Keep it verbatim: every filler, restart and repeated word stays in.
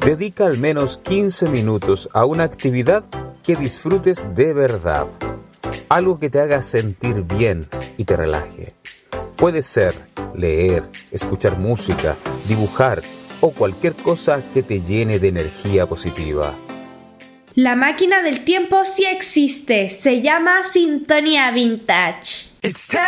Dedica al menos quince minutos a una actividad que disfrutes de verdad. Algo que te haga sentir bien y te relaje. Puede ser leer, escuchar música, dibujar o cualquier cosa que te llene de energía positiva. La máquina del tiempo sí existe. Se llama Sintonía Vintage.